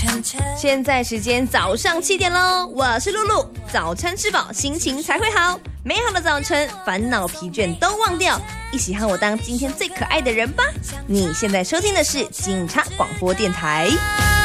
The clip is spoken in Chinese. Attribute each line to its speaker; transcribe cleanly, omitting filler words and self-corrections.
Speaker 1: 现在时间早上7点喽，我是露露。早餐吃饱，心情才会好。美好的早晨，烦恼疲倦都忘掉，一起和我当今天最可爱的人吧。你现在收听的是警察广播电台。